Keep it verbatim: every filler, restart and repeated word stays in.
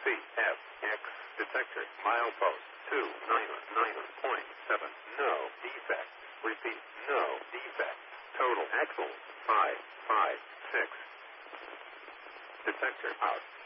F, X, detector, milepost, two nine nine point seven, no defect. Repeat, no defect. Total axle, five five six. Detector out.